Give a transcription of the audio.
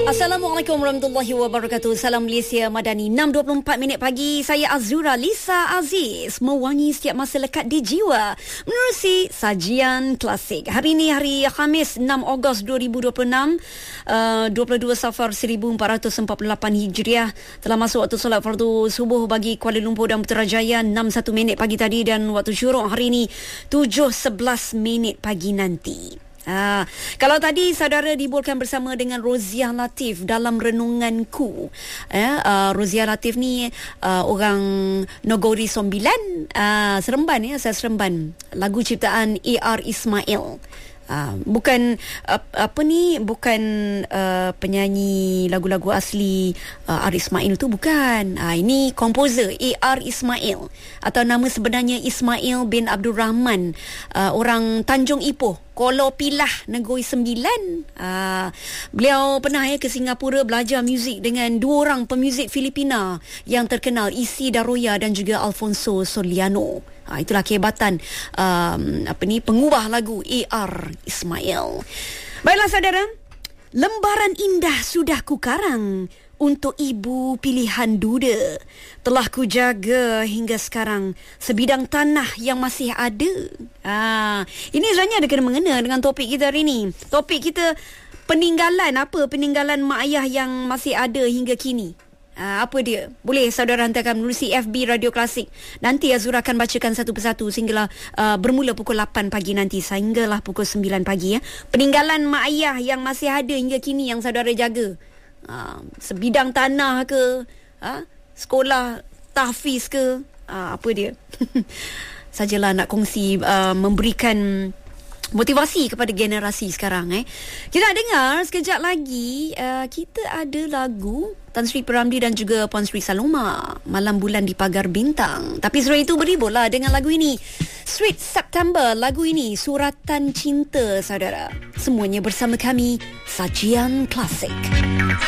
Assalamualaikum warahmatullahi wabarakatuh. Salam Malaysia Madani. 6.24 pagi. Saya Azura Lisa Aziz, mewangi setiap masa lekat di jiwa menerusi sajian klasik. Hari ini hari Khamis 6 Ogos 2026, 22 Safar 1448 Hijriah. Telah masuk waktu solat fardu subuh bagi Kuala Lumpur dan Putrajaya 6:01 pagi tadi, dan waktu syuruk hari ini 7:11 pagi nanti. Kalau tadi saudara dibolkan bersama dengan Roziah Latif dalam Renunganku. Roziah Latif ni orang Nogori 9, Seremban ya, saya Seremban. Lagu ciptaan A.R. Ismail. Bukan bukan penyanyi lagu-lagu asli R. Ismail tu, bukan. Ini komposer A.R. Ismail, atau nama sebenarnya Ismail bin Abdul Rahman, orang Tanjung Ipoh, Kolo Pilah, Negeri Sembilan. Beliau pernah ke Singapura belajar muzik dengan dua orang pemuzik Filipina yang terkenal, Isi Daroya dan juga Alfonso Soliano. Itulah kehebatan pengubah lagu A.R. Ismail. Baiklah saudara, lembaran indah sudah ku karang untuk ibu pilihan duda. Telah ku jaga hingga sekarang sebidang tanah yang masih ada. Ini sebenarnya ada kena-mengena dengan topik kita hari ini. Topik kita peninggalan mak ayah yang masih ada hingga kini. Apa dia? Boleh saudara hantarkan melalui FB Radio Klasik. Nanti Azura akan bacakan satu persatu sehinggalah bermula pukul 8 pagi nanti sehinggalah pukul 9 pagi ya. Peninggalan mak ayah yang masih ada hingga kini yang saudara jaga. Sebidang tanah ke, sekolah tahfiz ke, apa dia? Sajalah nak kongsi, memberikan motivasi kepada generasi sekarang. Kita nak dengar sekejap lagi, kita ada lagu Tan Sri P. Ramlee dan juga Puan Sri Saloma, Malam Bulan di Pagar Bintang. Tapi sebelum itu beriburlah dengan lagu ini, Sweet September. Lagu ini suratan cinta saudara. Semuanya bersama kami, Sajian Klasik.